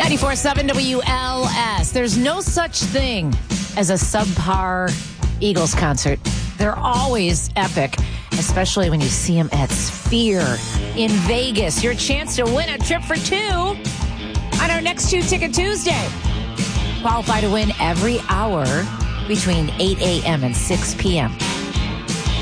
94.7 WLS. There's no such thing as a subpar Eagles concert. They're always epic, especially when you see them at Sphere in Vegas. Your chance to win a trip for two on our next Two Ticket Tuesday. Qualify to win every hour between 8 a.m. and 6 p.m.